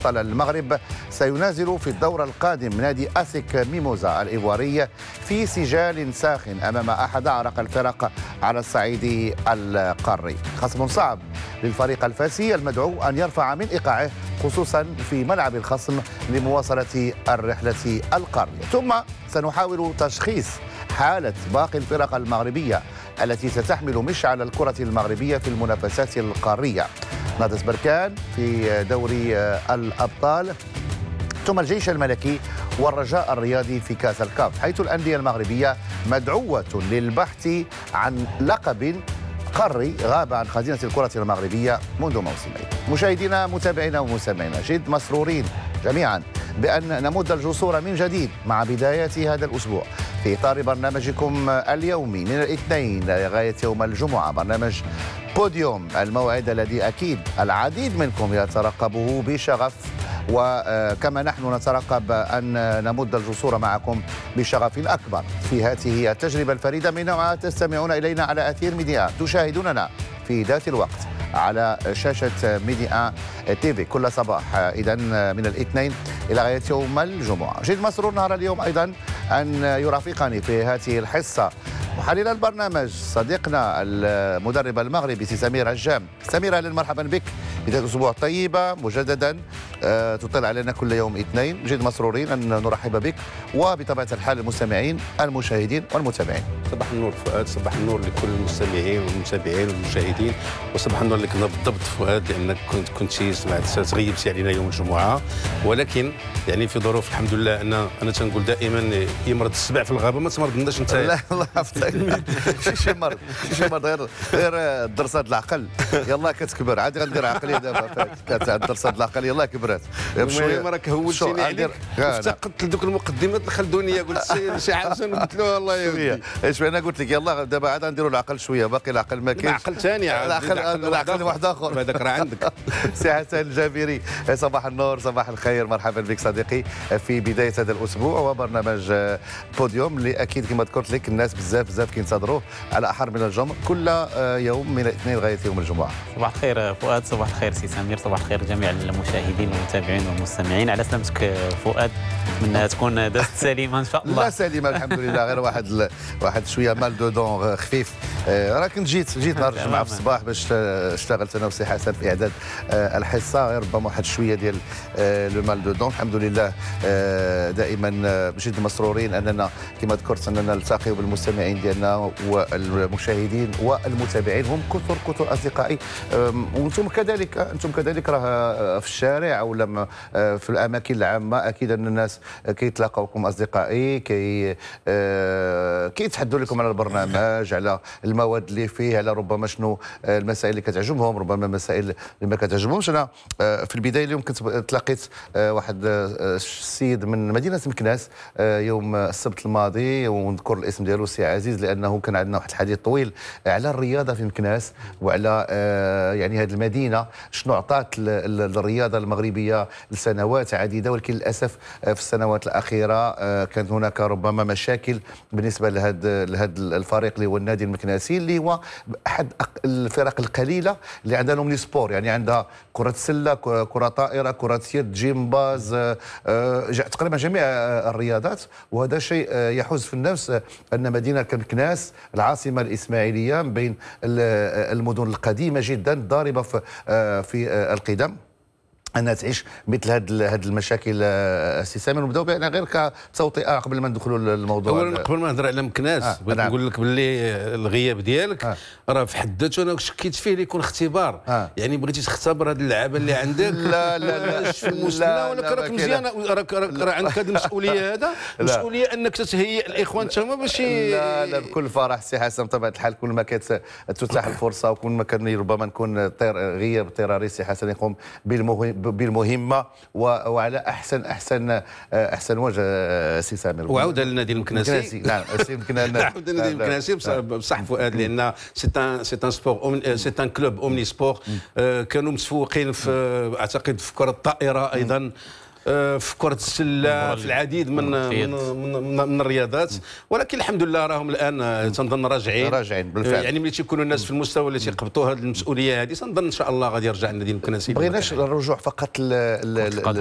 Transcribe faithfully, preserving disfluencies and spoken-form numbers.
بطل المغرب سينازل في الدور القادم نادي أسيك ميموزا الإيفواري في سجال ساخن أمام أحد أعرق الفرق على الصعيد القاري. خصم صعب للفريق الفاسي المدعو أن يرفع من إيقاعه خصوصا في ملعب الخصم لمواصلة الرحلة القارية. ثم سنحاول تشخيص حالة باقي الفرق المغربية التي ستحمل مشعل الكرة المغربية في المنافسات القارية. نادي بركان في دوري الأبطال، ثم الجيش الملكي والرجاء الرياضي في كأس الكاف، حيث الأندية المغربية مدعوة للبحث عن لقب قاري غاب عن خزينة الكرة المغربية منذ موسمين. مشاهدينا متابعينا ومستمعينا، جد مسرورين جميعا بأن نمد الجسور من جديد مع بداية هذا الأسبوع في إطار برنامجكم اليومي من الاثنين لغاية يوم الجمعة، برنامج بوديوم، الموعد الذي أكيد العديد منكم يترقبه بشغف، وكما نحن نترقب أن نمد الجسور معكم بشغف أكبر في هذه التجربة الفريدة من نوعها. تستمعون إلينا على أثير ميديا، تشاهدوننا في ذات الوقت على شاشة ميديا تي في كل صباح، إذا من الاثنين إلى غاية يوم الجمعة. جد مسرور نهار اليوم أيضا أن يرافقني في هذه الحصة محلل البرنامج صديقنا المدرب المغربي سي سمير عجام. سمير، اهلا مرحبا بك، بداية أسبوع طيبة مجددا. أه تطلع علينا كل يوم اثنين، جد مسرورين أن نرحب بك وبطبيعة الحال المستمعين المشاهدين والمتابعين. صباح النور فؤاد، صباح النور لكل المستمعين والمتابعين والمشاهدين، وصباح النور لك بالضبط فؤاد، لأنك كنت كنت سمعت تغيبتي علينا يوم الجمعة، ولكن يعني في ظروف الحمد لله. أنا أنا تنقول دائما يمرض السبع في الغابة ما تمرضناش أنت. لا الله يحفظك، شي مرض شي مرض غير غير درسات العقل، يلا كتكبر عادي غندير عقليه دابا تاع درسات العقل، يلا كبرات بشويه. راك هولتيني عليك، افتقدت لذوك المقدمات الخلدونيه، قلت شي حسن، قلت له والله يا ودي ايش انا قلت لك يلا دابا عاد نديروا العقل شويه، باقي العقل ما كاينش، العقل ثاني، العقل العقل واحد اخر، هذاك راه عندك. سي حسن الجابري، صباح النور صباح الخير، مرحبا بك صديقي في بدايه هذا الاسبوع وبرنامج بوديوم اللي اكيد كما ذكرت لك الناس بزاف بزاف كينتظروه على احر من الجمر كل يوم من الاثنين لغايه يوم الجمعه. صباح الخير فؤاد، صباح الخير سي سمير، صباح الخير جميع المشاهدين والمتابعين والمستمعين. على سلامتك فؤاد، اتمنى تكون دازت سليمه ان شاء الله. لا سليمه الحمد لله، غير واحد واحد شويه مال دو دون خفيف. راه كنت جيت جيت نهار الجمعه في الصباح باش اشتغلت انا وسي حسن في اعداد الحصه، غير ربما واحد شويه ديال لو مال دو دون. الحمد لله دائما جد مسرورين اننا كما ذكرت اننا نلتقي بالمستمعين ديالنا والمشاهدين والمتابعين، هم كثر كثر اصدقائي، وانتم كذلك انتم كذلك راه في الشارع ولا في الاماكن العامه اكيد ان الناس كيتلاقاوكم اصدقائي، كي كيتحدوا لكم على البرنامج، على المواد اللي فيه، على ربما شنو المسائل اللي كتعجبهم، ربما المسائل اللي ما كتعجبهمش. انا في البدايه اليوم كنت تلاقيت واحد السيد من مدينه مكناس يوم السبت الماضي، ونذكر الاسم ديالو سي عزيز لانه كان عندنا واحد الحديث طويل على الرياضه في مكناس وعلى يعني هذه المدينه شنو عطات الرياضه المغربيه لسنوات عديده، ولكن للاسف في السنوات الاخيره كانت هناك ربما مشاكل بالنسبه لهذا لهذا الفريق اللي هو النادي المكناسي، اللي هو احد الفرق القليله اللي عندها لومني سبور، يعني عندها كره سله، كره طائره، كره يد، جيمباز، تقريبا جميع الرياضات. وهذا شيء يحز في النفس ان مدينه كمكناس العاصمه الاسماعيليه من بين المدن القديمه جدا ضاربه في في القدم انها تعيش مثل هذه هذه المشاكل. سي سامر، نبداو بها غير كتوطئه قبل ما ندخلوا للموضوع. اولا قبل ما نهضر على مكناس آه بغيت نقول لك باللي الغياب ديالك آه. راه في حد ذاته انا شكيت فيه اللي يكون اختبار آه. يعني بغيتي تختبر هذه اللعابه اللي عندك. لا لا لا في المستوى، ولكن راك مزيان، راك راه عندك هذه المسؤوليه، هذا المسؤوليه انك تتهيئ الاخوان تما باش. لا لا بكل فرح سي حسن، بطبيعه الحال كل ما كانت تتاح الفرصه وكل ما كان ربما نكون طير غياب اضطراري سي حسن يقوم بالمهم بالمهمه وعلى احسن احسن احسن وجه سي سامر. وعوده للنادي المكناسي. نعم سي المكناسي، عوده للنادي المكناسي بصح فؤاد، لان سي ان سي ان سبور، سي ان كلوب اومني سبور. كانوا متفوقين في اعتقد في كره الطائره ايضا، آه، في كره السله، في العديد من من, من, من, من الرياضات، ولكن الحمد لله راهم الان آه، تنظن راجعين راجعين بالفعل. يعني ملي تيكونوا الناس في المستوى اللي تيقبطوا هذه المسؤوليه هذه، تنظن ان شاء الله غادي يرجع النادي المكنسي. بغيناش الرجوع فقط ل- ل-